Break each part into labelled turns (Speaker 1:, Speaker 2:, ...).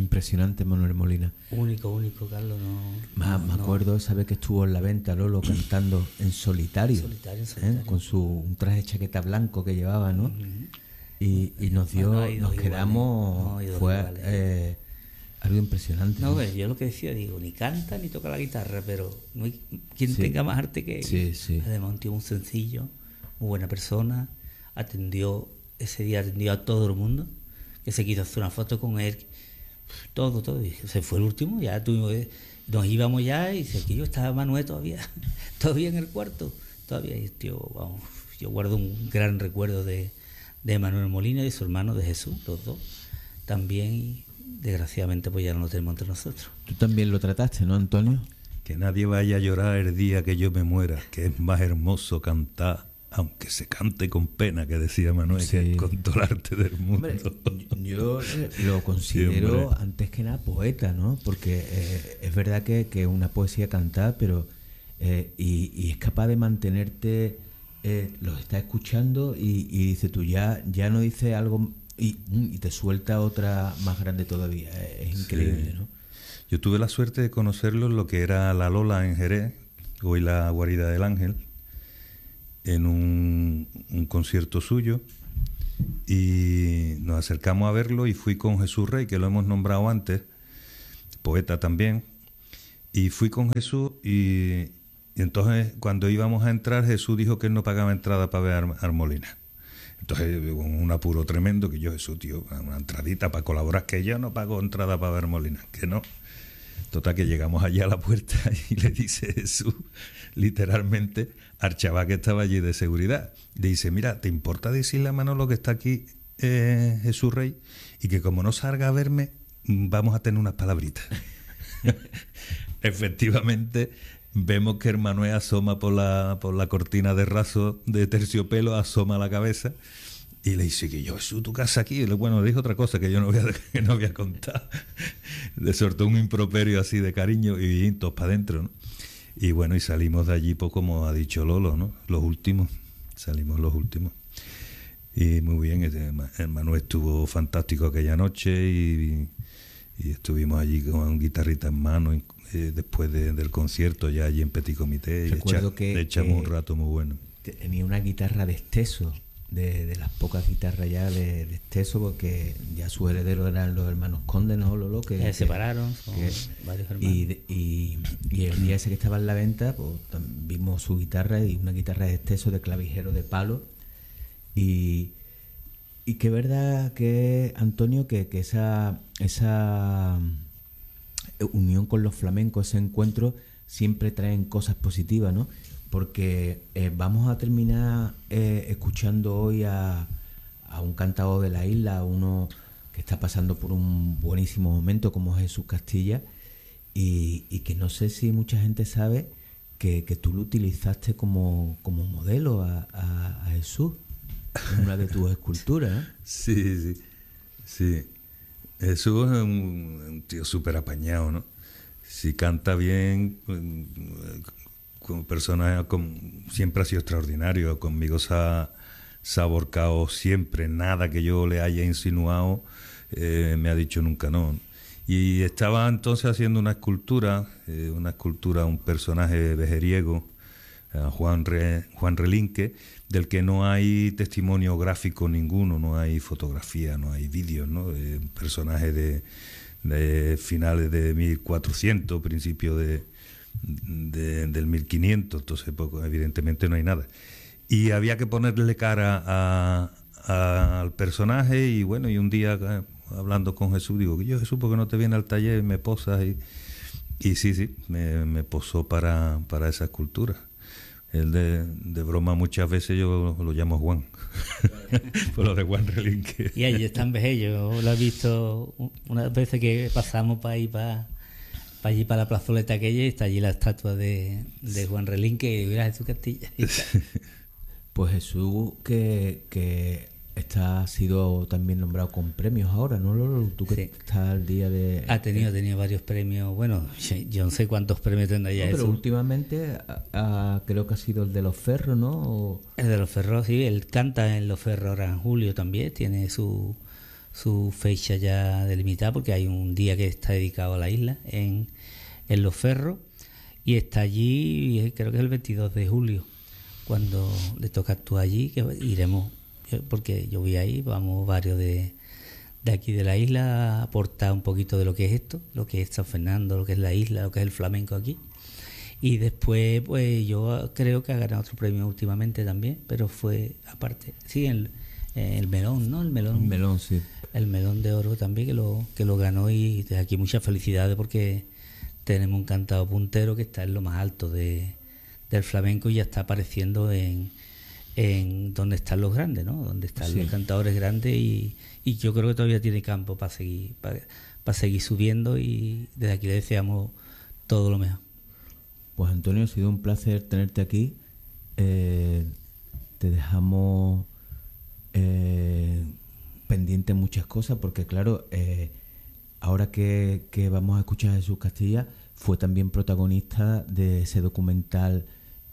Speaker 1: Impresionante Manuel Molina.
Speaker 2: Único, Carlos.
Speaker 1: Me acuerdo, ¿sabes? Que estuvo en la venta Lolo cantando en solitario. Con un traje de chaqueta blanco que llevaba, ¿no? Uh-huh. Y nos quedamos... Fue algo impresionante.
Speaker 2: No, yo lo que decía, digo, ni canta ni toca la guitarra, pero no hay quien tenga más arte que él.
Speaker 1: Sí.
Speaker 2: Además, un tío muy sencillo, muy buena persona. Ese día atendió a todo el mundo, que se quiso hacer una foto con él. Todo. Y se fue el último, ya nos íbamos ya y aquí yo estaba Manuel todavía en el cuarto. Todavía, y tío, vamos, yo guardo un gran recuerdo de Manuel Molina y de su hermano, de Jesús, los dos. También, y desgraciadamente, pues ya no lo tenemos entre nosotros.
Speaker 1: Tú también lo trataste, ¿no, Antonio?
Speaker 3: Que nadie vaya a llorar el día que yo me muera, que es más hermoso cantar, aunque se cante con pena, que decía Manuel, que es con todo el arte del mundo.
Speaker 1: Hombre, yo lo considero antes que nada poeta, ¿no? Porque es verdad que una poesía cantada, pero y es capaz de mantenerte, los estás escuchando y dice tú, ya no dice algo y te suelta otra más grande todavía. Es increíble, ¿no?
Speaker 3: Yo tuve la suerte de conocerlo en lo que era La Lola en Jerez, hoy la Guarida del Ángel, en un concierto suyo, y nos acercamos a verlo y fui con Jesús Rey, que lo hemos nombrado antes, poeta también, y fui con Jesús y entonces cuando íbamos a entrar Jesús dijo que él no pagaba entrada para ver a Molina. Entonces con un apuro tremendo que yo, Jesús, tío, una entradita para colaborar, que yo no pago entrada para ver Molina, que no. Total, que llegamos allá a la puerta y le dice Jesús, literalmente, al chaval que estaba allí de seguridad, le dice, mira, ¿te importa decirle a Manolo que está aquí Jesús Rey? Y que como no salga a verme, vamos a tener unas palabritas. Efectivamente, vemos que el Manuel asoma por la cortina de raso de terciopelo, asoma la cabeza, y le dice que yo, Jesús, tu casa aquí. Bueno, le dijo otra cosa que yo no voy a contar. Le soltó un improperio así de cariño y todos para adentro, ¿no? Y bueno, y salimos de allí, pues como ha dicho Lolo, ¿no? Salimos los últimos. Y muy bien, el Manuel estuvo fantástico aquella noche y estuvimos allí con guitarrita en mano después del concierto, ya allí en Petit Comité.
Speaker 1: Recuerdo
Speaker 3: echamos un rato muy bueno.
Speaker 1: Tenía una guitarra de Esteso, de las pocas guitarras ya de Esteso, porque ya sus herederos eran los hermanos Conde, ¿no, Lolo? Que
Speaker 2: se separaron, son varios hermanos.
Speaker 1: Y el día ese que estaba en la venta, pues vimos su guitarra, y una guitarra de Esteso de clavijero de palo. Y que verdad que, Antonio, que esa unión con los flamencos, ese encuentro, siempre traen cosas positivas, ¿no? Porque vamos a terminar escuchando hoy a un cantador de la isla, uno que está pasando por un buenísimo momento como Jesús Castilla, y que no sé si mucha gente sabe que tú lo utilizaste como modelo a Jesús en una de tus esculturas, ¿eh?
Speaker 3: Sí. Jesús es un tío súper apañado, ¿no? Si canta bien, como persona, siempre ha sido extraordinario. Conmigo se ha aborcado siempre. Nada que yo le haya insinuado me ha dicho nunca no. Y estaba entonces haciendo una escultura, un personaje vejeriego, Juan Relinque, del que no hay testimonio gráfico ninguno, no hay fotografía, no hay vídeos, ¿no? Un personaje de finales de 1400, principios del 1500, entonces pues, evidentemente no hay nada. Y había que ponerle cara al personaje, y bueno, y un día hablando con Jesús, digo, yo, Jesús, ¿por qué no te vienes al taller y me posas? Y sí, me posó para esa escultura. Él de broma muchas veces yo lo llamo Juan, por lo de Juan Relinque.
Speaker 2: Y allí está en Vejello, yo lo he visto unas veces que pasamos para ir para allí, para la plazoleta aquella, y está allí la estatua de Juan Relinque, y mira Jesús Castilla.
Speaker 1: Pues Jesús, que ha sido también nombrado con premios ahora, ¿no, Lolo? Tú que estás al día de...
Speaker 2: Ha tenido varios premios. Bueno, yo no sé cuántos premios tendrá ya.
Speaker 1: Pero últimamente creo que ha sido el de los Ferros, ¿no?
Speaker 2: El de los Ferros, sí. Él canta en los Ferros ahora en julio también. Tiene su su fecha ya delimitada, porque hay un día que está dedicado a la isla en Los Ferros, y está allí, creo que es el 22 de julio, cuando le toca actuar allí, que iremos, porque yo voy ahí, vamos varios de aquí de la isla a aportar un poquito de lo que es esto, lo que es San Fernando, lo que es la isla, lo que es el flamenco aquí. Y después, pues yo creo que ha ganado otro premio últimamente también, pero fue aparte, sí, el melón, ¿no? El melón,
Speaker 1: sí.
Speaker 2: El melón de oro también, que lo ganó, y desde aquí muchas felicidades, porque tenemos un cantado puntero que está en lo más alto del flamenco y ya está apareciendo en donde están los grandes, ¿no? Donde están los cantadores grandes, y yo creo que todavía tiene campo para seguir subiendo, y desde aquí le deseamos todo lo mejor.
Speaker 1: Pues Antonio, ha sido un placer tenerte aquí. Te dejamos pendiente muchas cosas, porque claro, ahora que vamos a escuchar a Jesús Castilla, fue también protagonista de ese documental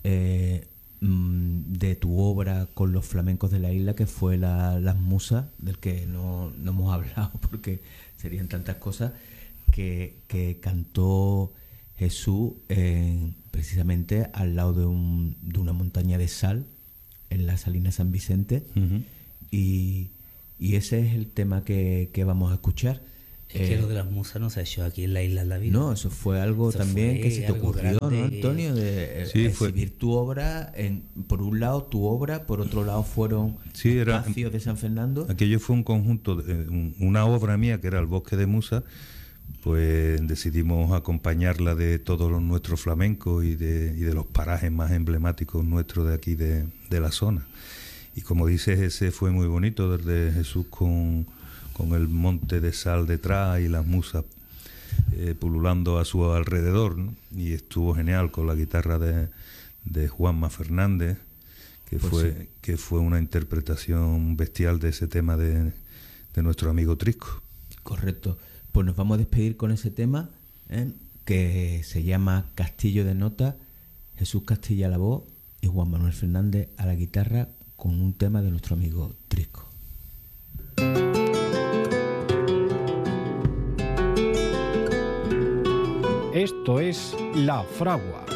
Speaker 1: de tu obra con los flamencos de la isla, que fue Las Musas, del que no hemos hablado porque serían tantas cosas, que cantó Jesús precisamente al lado de una montaña de sal en la Salina San Vicente.
Speaker 3: Uh-huh.
Speaker 1: Y ese es el tema que vamos a escuchar.
Speaker 2: Es que lo de Las Musas no se ha hecho aquí en la isla de la vida.
Speaker 1: No, eso fue algo eso también fue que se te ocurrió, grande, ¿no, Antonio? De exhibir tu obra, por un lado tu obra, por otro lado fueron espacios de San Fernando.
Speaker 3: Aquello fue un conjunto, una obra mía que era El Bosque de Musas. Pues decidimos acompañarla de todos los nuestros flamencos y de los parajes más emblemáticos nuestros de aquí de la zona. Y como dices, ese fue muy bonito, desde Jesús con el monte de sal detrás y las musas pululando a su alrededor, ¿no? Y estuvo genial con la guitarra de Juanma Fernández, que fue una interpretación bestial de ese tema de nuestro amigo Trisco.
Speaker 1: Correcto. Pues nos vamos a despedir con ese tema, que se llama Castillo de Nota, Jesús Castilla a la voz y Juan Manuel Fernández a la guitarra, con un tema de nuestro amigo Trisco.
Speaker 4: Esto es La Fragua.